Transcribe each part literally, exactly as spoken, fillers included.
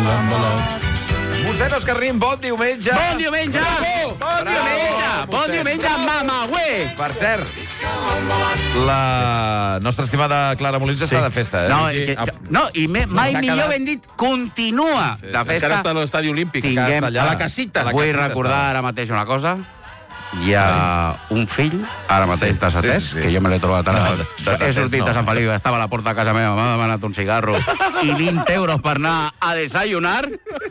Mossèn Òscar Rin, bon diumenge! Bon diumenge! Bravo! Bon diumenge! Bravo, Bon Mossèn. diumenge, mamagüey! Per cert, la nostra estimada Clara Molins està de festa, eh? No, que, no i me, mai s'ha millor quedat- ben dit, continua de Encara festa. està a l'estadi olímpic. Tinguem- A la casita. Vull casita recordar està. ara mateix una cosa. Hi ha un fill, ara mateix Sí, desatès, sí, sí. que jo me l'he trobat ara. No, desatès He sortit no. de Sant Feliu, estava a la porta de casa meva, m'ha demanat un cigarro i vint euros per anar a desayunar.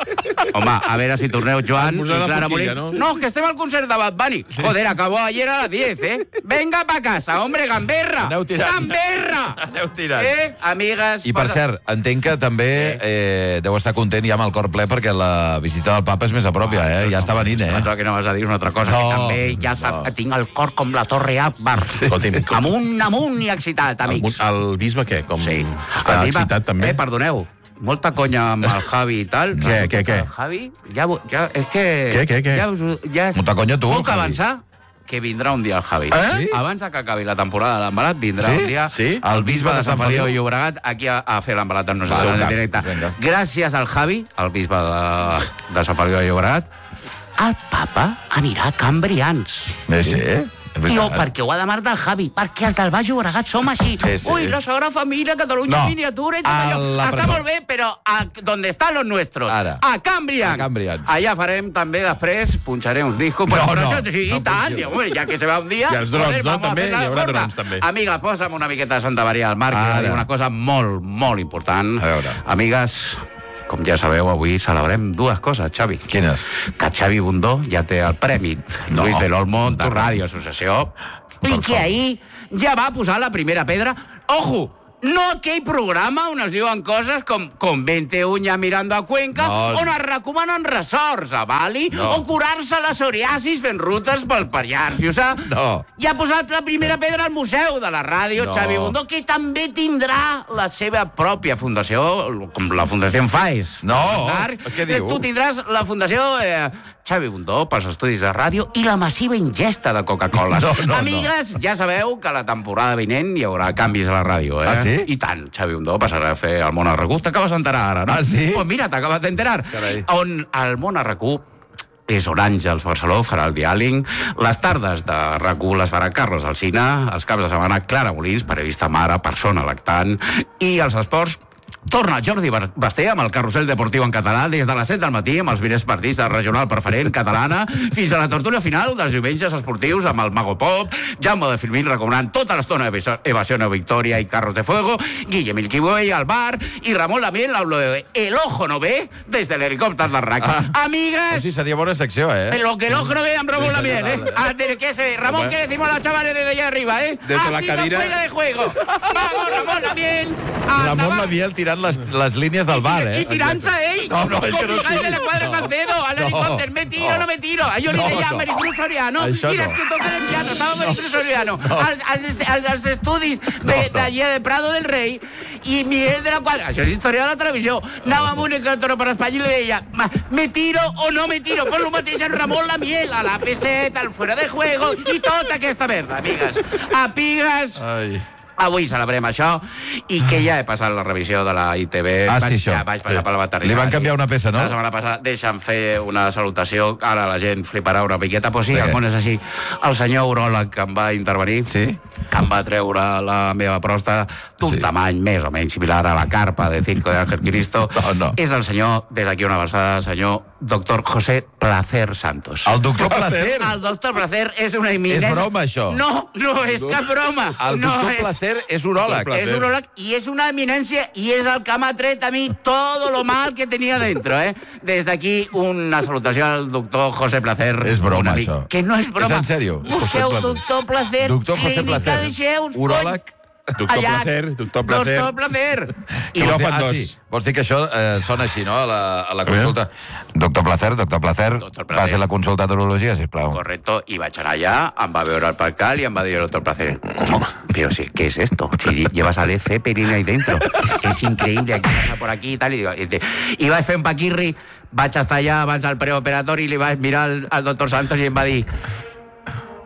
Home, a veure si torneu, Joan i Posar la Clara forquilla, Molins. no? No, que estem al concert de Bad Bunny. Joder, acabó ayer a las diez, ¿eh? Venga pa casa, hombre, gamberra. Aneu tirant. Gamberra. Aneu tirant. Eh, amigues... I per passa- cert, entenc que també eh, deu estar content ja amb el cor ple perquè la visita del papa és més a prop ja, eh? Ja està venint, eh? Pensava que no vas a dir una altra cosa, No, que també ja sap, no. tinc el cor com la Torre Akbar. Escolti'm, com- Amunt, amunt i excitat, El, amics. el bisbe què? Com Sí. està El bisbe- excitat també? Eh, perdoneu, molta conya amb el Javi i tal. Què, què, què? El Javi, ja, vo- ja és que... Què, què, què? Ja, us, ja és... Molta conya tu, Puc Javi. avançar que vindrà un dia el Javi. Eh? Sí? Abans de que acabi la temporada de l'embalat, vindrà Sí? un dia Sí? el bisbe de Sant Feliu i Llobregat aquí a, a fer l'embalat amb Al nosaltres seu en camp. directe. Vinga. Gràcies al Javi, el bisbe de, de Sant Feliu de Llobregat, el papa anirà a Cambrians. Eh, sí, eh? És I oh, veritat. perquè ho ha demanat el Javi, perquè els del Baix Llobregat som així. Sí, sí. Ui, la Sagrada Família, Catalunya No, miniatura i tot a allò. la Està presó. molt bé, però a, donde están los nuestros? Ara. A Cambrians. A Cambrians. Allà farem també després, punxarem uns discos. No, però no, això, sí, no i tant, funciona. i, home, ja que se va un dia... I els drons, joder, no? vamos a També, hacer la hi haurà gorda. drons, també. Amiga, posa'm una miqueta de Santa Maria del Mar, que Ara. va dir una cosa molt, molt important. A veure. Amigues, com ja sabeu, avui celebrem dues coses, Xavi. Quines? Que Xavi Bundó ja té el Premi No. Lluís de l'Olmo de Ràdio Associació i que ahir ja va posar la primera pedra. Ojo! No aquell programa on es diuen coses com con veinte uñas mirando a Cuenca, No. on es recomanen resorts a Bali, No. o curar-se la psoriasis fent rutes pel Pallars Jussà. No. I ha posat la primera pedra al Museu de la Ràdio, No. Xavi Bundó, que també tindrà la seva pròpia fundació, com la Fundació Faes. No, Marc, què diu? Tu tindràs la Fundació eh, Xavi Bundó pels estudis de ràdio i la massiva ingesta de Coca-Cola. No, no, Amigues, ja sabeu que la temporada vinent hi haurà canvis a la ràdio, eh? Ah, sí? I tant, Xavi Bundó passarà a fer el món a RAC u. T'acabes d'enterar ara, no? Ah, sí? Pues mira, t'acabes d'enterar. Carai. On el món a RAC u és on Àngels Barceló farà el diàling, les tardes de RAC u les farà Carlos Alsina, els caps de setmana Clara Molins, periodista mare, persona lactant, i els esports torna Jordi Basté amb el carrusel deportiu en català des de les set del matí amb els millors partits de regional preferent catalana fins a la tertúlia final dels diumenges esportius amb el Mago Pop, Jaume de Filmín recomanant tota l'estona Evasió no Victoria i Carros de Fuego, Guille Milky Way al bar i Ramon Lamiel hablo de El Ojo no ve des de l'helicòpter del RAC. Ah. Amigues, Sí, seria bona secció, eh? lo que el ojo no ve amb Ramon Lamiel, ¿eh? Ah, de- ¿qué se? Ramón, Bueno. ¿qué decimos a los chavales desde allá arriba, eh? Desde ha la sido cadira. fuera de juego. Vamos, Ramón Lamiel. Anda, Ramon va. Lamiel tirant les, les línies del bar, eh? I tirant-se ell, No, no, ell que com no Miguel tiri. de la Cuadra No. Salcedo, a l'helicòpter, No. me tiro, No. no me tiro. A jo li No, deia no. a Maricruz Soriano, Això mira, no. és que toquen el piano, estava Maricruz Soriano, als, als, als, als estudis de, No, no. d'allà de Prado del Rei, i Miguel de la Cuadra, això és història de la televisió, anava amb un helicòpter per Espanya i li deia, "Ma- me tiro o no me tiro, pues lo mateix en Ramon Lamiel, a la P set, al fuera de juego, i tota aquesta merda, amigues. Apigues, Ai. avui celebrem això, i que ja he passat la revisió de la I T V. Ah, Vaig- sí, això. Ja vaig passar Sí. per la veterinària. Li van canviar una peça, no? La setmana passada, deixa'm fer una salutació, ara la gent fliparà una miqueta, però sí, De el què? món és així. El senyor uròleg que em va intervenir, Sí? que em va treure la meva pròstata d'un Sí. tamany més o menys similar a la carpa de Circo de Ángel Cristo, No, no. és el senyor, des d'aquí una abraçada, senyor doctor José Placer Santos. El doctor Placer. El doctor Placer és una eminència... És broma, això. No, no és cap broma. El no doctor és... Placer és uròleg. Placer. És uròleg i és una eminència i és el que m'ha tret a mi todo lo mal que tenia dentro, eh? Des d'aquí una salutació al doctor José Placer. És broma, un amic. això. Que no és broma. És en sèrio? Busqueu José Placer. doctor Placer, Doctor José clínica Placer. de Xeus, Uròleg. Doctor Allà. Placer, doctor Placer. Doctor Placer. I no fan ah, dos. sí. Vols dir que això eh, sona així, no?, a la, a la consulta. Doctor Placer, doctor Placer, Doctor Placer. passi la consulta d'urologia, sisplau. Correcto, i vaig anar allà, em va veure el percal i em va dir el doctor Placer, ¿cómo? Pero sí, ¿qué es esto? Si llevas a Led Zeppelin ahí dentro, es increíble, aquí pasa por aquí y tal, y, digo, y, dice, i vaig fer un paquirri, vaig estar allà abans del preoperatori i li vaig mirar al, al doctor Santos i em va dir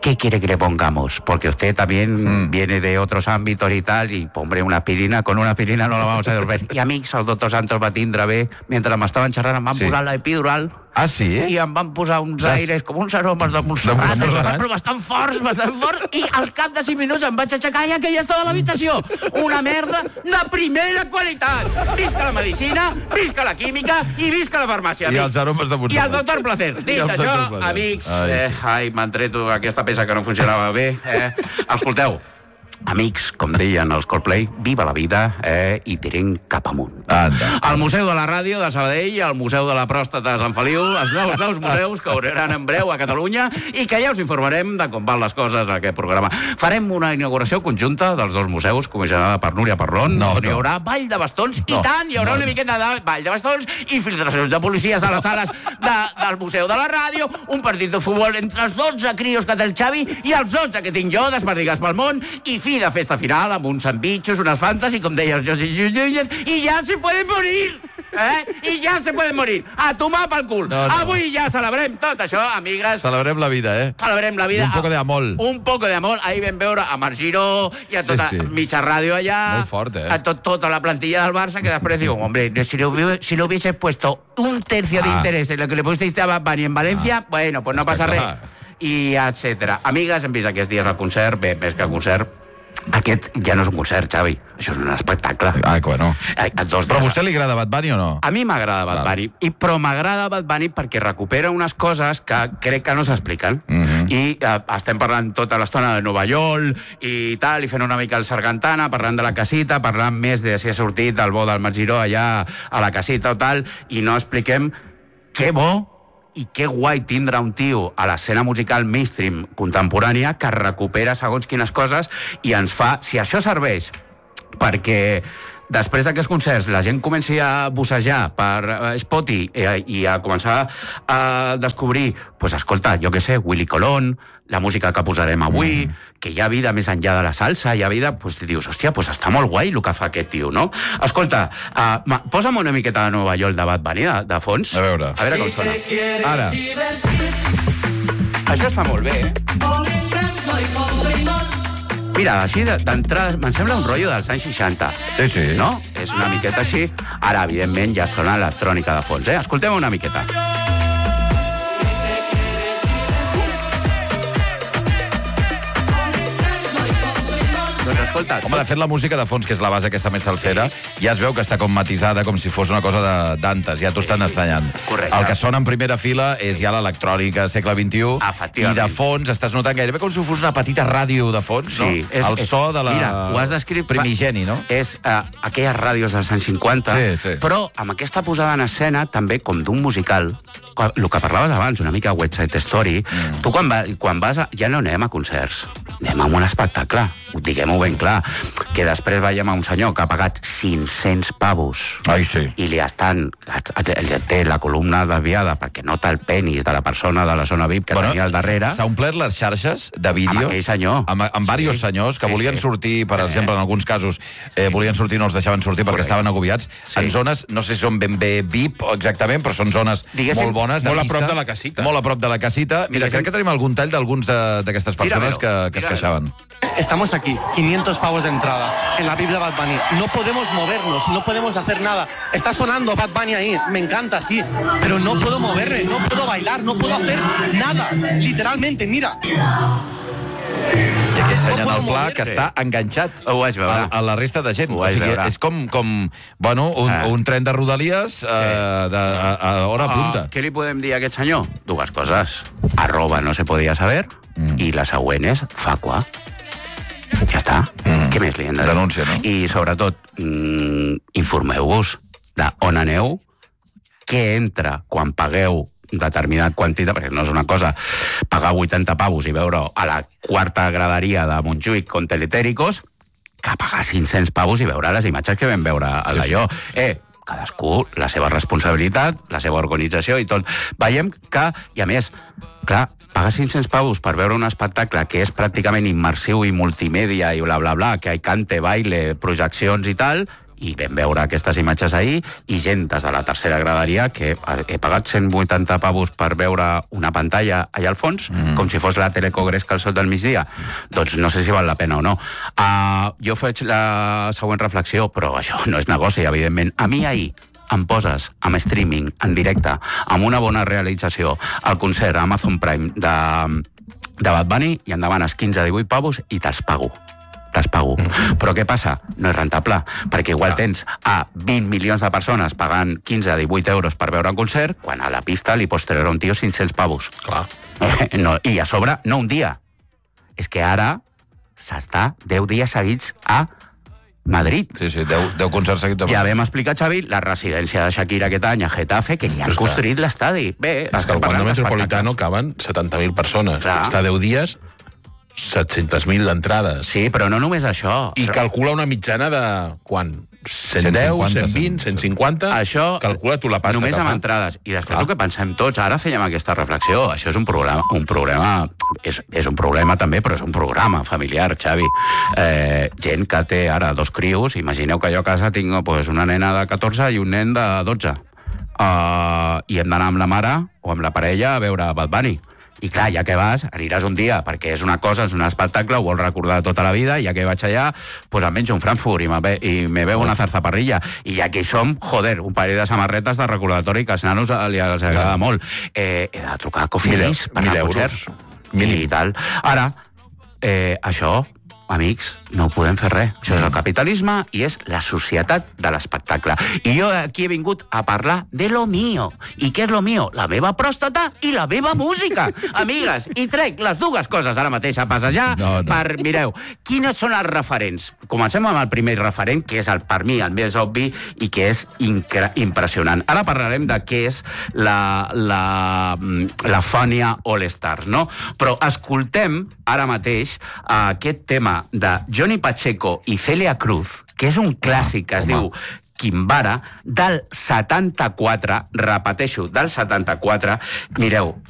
¿qué quiere que le pongamos? Porque usted también mm. viene de otros ámbitos y tal, y hombre, una aspirina, con una aspirina no la vamos a dormir. I amics, el doctor Santos va tindre bé, mentre m'estaven xerrant em van sí. posar l'epidural. Ah, sí? I em van posar uns aires com uns aromes de Montserrat, de Montserrat, però bastant forts, bastant forts, i al cap de cinc minuts em vaig aixecar ja que ja estava a l'habitació. Una merda de primera qualitat. Visca la medicina, visca la química i visca la farmàcia. I els aromes de Montserrat. I el doctor Placer. Dit això, amics, ai, eh, ai m'han tret aquesta peça que no funcionava bé. Eh. Escolteu, amics, com deien els Coldplay, viva la vida eh, i tirem cap amunt. Anda. El Museu de la Ràdio de Sabadell, el Museu de la Pròstata de Sant Feliu, els nous, nous museus que obriran en breu a Catalunya i que ja us informarem de com van les coses en aquest programa. Farem una inauguració conjunta dels dos museus, comissionada per Núria Parlon, no, on hi no. haurà ball de bastons, no, i tant, hi haurà no, una miqueta de ball de bastons i filtracions de policies a les sales de, del Museu de la Ràdio, un partit de futbol entre els dotze crios que té el Xavi i els dotze que tinc jo, desperdigats pel món, i fi de festa final amb uns sandvitxos, unes fantes i com deia el José Llullúñez, i ja se pueden morir, eh? I ja se pueden morir. A tomar pel cul. No, no. Avui ja celebrem tot això, amigues. Celebrem la vida, eh? Celebrem la vida. I un poco de amor. Un poco de amor. Ahir vam veure a Marc Giró i a tota sí, sí. mitja ràdio allà. Molt fort, eh? A tot, tota la plantilla del Barça, que després digo, hombre, si lo, si lo hubiese puesto un tercio ah. de interés en lo que le pusisteis a Bad Bunny en Valencia, ah. bueno, pues no passa res. I etcètera. Amigues, hem vist aquests dies al concert, bé, més que concert, aquest ja no és un concert, Xavi. Això és un espectacle. Ah, bueno. Eh, dos però a vostè li agrada Bad Bunny o no? A mi m'agrada Bad Bunny, i, però m'agrada Bad Bunny perquè recupera unes coses que crec que no s'expliquen. Mm -hmm. I eh, estem parlant tota l'estona de Nova York i tal, i fent una mica el Sargantana, parlant de la casita, parlant més de si ha sortit el bo del Marc Giró allà a la casita o tal, i no expliquem què bo i que guai tindre un tio a l'escena musical mainstream contemporània que recupera segons quines coses i ens fa... Si això serveix perquè després d'aquests concerts la gent comenci a bussejar per Spotify i, i a començar a descobrir, pues, escolta, jo què sé, Willy Colón, la música que posarem avui, mm. que hi ha vida més enllà de la salsa, hi ha vida, pues, dius, hòstia, pues està molt guai el que fa aquest tio, no? Escolta, uh, posa'm una miqueta de Nova York de Bad Bunny, de, de fons. A veure. A veure com sona. Ara. Això està molt bé, eh? Mira, així d'entrada, me'n sembla un rotllo dels anys seixanta. Sí, sí. No? És una miqueta així. Ara, evidentment, ja sona electrònica de fons, eh? Escoltem una miqueta. Doncs escolta... Home, de fet, la música de fons, que és la base aquesta més salsera, sí. ja es veu que està com matisada, com si fos una cosa d'antes, ja t'ho estan ensenyant. Correcte. El que sona en primera fila és ja l'electrònica segle vint-i-u, i de fons estàs notant gairebé com si fos una petita ràdio de fons, no? Sí, és, el so de la... Mira, ho has descrit... Primigeni, no? És uh, aquelles ràdios dels anys cinquanta, sí, sí. però amb aquesta posada en escena també com d'un musical, el que parlaves abans, una mica West Side Story, mm. tu quan, va, quan vas a, ja no anem a concerts, anem a un espectacle, diguem-ho ben clar, que després veiem a un senyor que ha pagat cinc-cents pavos. Ai, sí. I li estan, li té la columna desviada perquè nota el penis de la persona de la zona V I P que bueno, tenia al darrere. S'ha omplert les xarxes de vídeos amb aquell senyor. Amb, amb sí. diversos senyors que sí, volien sí. sortir, per eh. exemple, en alguns casos, eh, volien sortir i no els deixaven sortir perquè estaven agobiats, sí. en zones, no sé si són ben bé V I P exactament, però són zones Diguéssim, molt bones, de molt pista, a prop de la casita. Molt a prop de la casita. Mira, Diguéssim, crec que tenim algun tall d'alguns d'aquestes persones que, que es queixaven. Estamos aquí, quinientos pavos de entrada, en la Biblia Bad Bunny. No podemos movernos, no podemos hacer nada. Está sonando Bad Bunny ahí, me encanta, sí, pero no puedo moverme, no puedo bailar, no puedo hacer nada. Literalmente, mira. I aquí ensenyen el pla que està enganxat Ho vaig veure. a, a la resta de gent. Ho O vaig sigui, veure. és com, com bueno, un, Ah. un tren de rodalies eh, de, a, a hora punta. Ah, què li podem dir a aquest senyor? Dues coses. Arroba no se podia saber mm. i la següent és facua. Ja està. Mm. Què més li hem de dir? Denúncia, no? I, sobretot, mm, informeu-vos d'on aneu, què entra quan pagueu determinat quantitat, perquè no és una cosa pagar vuitanta pavos i veure a la quarta graderia de Montjuïc con Teletèricos, que pagar cinc-cents pavos i veure les imatges que vam veure a d'allò. Eh, cadascú la seva responsabilitat, la seva organització i tot. Veiem que, i a més, clar, pagar cinc-cents pavos per veure un espectacle que és pràcticament immersiu i multimèdia i bla, bla, bla, que hi cante, baile, projeccions i tal, i vam veure aquestes imatges ahir, i gent des de la tercera graderia que he pagat cent vuitanta pavos per veure una pantalla allà al fons, mm. com si fos la Telecogresca al sol del migdia. Doncs no sé si val la pena o no. Uh, jo faig la següent reflexió, però això no és negoci, evidentment. A mi ahir em poses amb streaming, en directe, amb una bona realització, al concert a Amazon Prime de, de Bad Bunny, i em demanes quinze a divuit pavos i te'ls pago. Te'ls pago. Mm. Però què passa? No és rentable, perquè igual tens a vint milions de persones pagant quinze a divuit euros per veure un concert, quan a la pista li pots treure un tio cinc-cents pavos. Clar. No, i a sobre, no un dia. És que ara s'està deu dies seguits a Madrid. Sí, sí, deu concerts seguits. Ja vam explicar, Xavi, la residència de Shakira aquest any a Getafe, que li han construït l'estadi. Bé, és que al Wanda Metropolitano caben setanta mil persones. Clar. Està deu dies, set-cents mil entrades. Sí, però no només això. I calcula una mitjana de... Quan? cent deu, cent vint, cent cinquanta? Això, calcula tu la pasta. Només amb entrades. I després el que pensem tots, ara fèiem aquesta reflexió, això és un problema, un problema és, és un problema també, però és un programa familiar, Xavi. Eh, gent que té ara dos crios, imagineu que jo a casa tinc pues, una nena de catorze i un nen de dotze. Uh, I hem d'anar amb la mare o amb la parella a veure Bad Bunny. I clar, ja que vas, aniràs un dia, perquè és una cosa, és un espectacle, ho vols recordar tota la vida, i ja que vaig allà, doncs em menjo un Frankfurt i me, ve, i me veu una zarzaparrilla. I ja que hi som, joder, un parell de samarretes de recordatori que als nanos li els agrada molt. Eh, he de trucar a Coffee Days per anar a concert. I tal. Ara, eh, això... Amics, no ho podem fer res. Això és el capitalisme i és la societat de l'espectacle. I jo aquí he vingut a parlar de lo mío. I què és lo mío? La meva pròstata i la meva música. Amigues, i trec les dues coses ara mateix a passejar no, no. per, mireu, quines són els referents? Comencem amb el primer referent, que és el, per mi el més obvi i que és impressionant. Ara parlarem de què és la, la, la Fania All Stars, no? Però escoltem ara mateix uh, aquest tema de Johnny Pacheco i Celia Cruz, que és un clàssic que es diu Kimbara, del setanta-quatre, repeteixo, del setanta-quatre. Mireu,